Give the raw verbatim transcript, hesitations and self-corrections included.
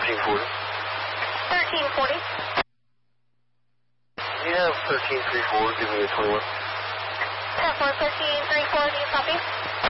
thirteen forty. thirteen forty. Do you have thirteen thirty-four? Give me a twenty-one. ten four, thirteen thirty-four, do you copy?